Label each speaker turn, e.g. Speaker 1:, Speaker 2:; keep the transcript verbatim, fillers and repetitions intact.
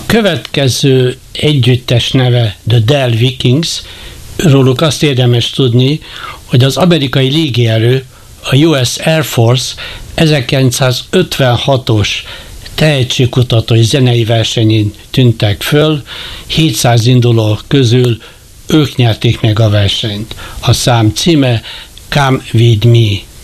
Speaker 1: A következő együttes neve The Dell Vikings. Róluk azt érdemes tudni, hogy az amerikai légierő, a U S Air Force ezerkilencszázötvenhatos tehetségkutató zenei versenyén tűntek föl, hétszáz induló közül ők nyerték meg a versenyt. A szám címe Come With Me.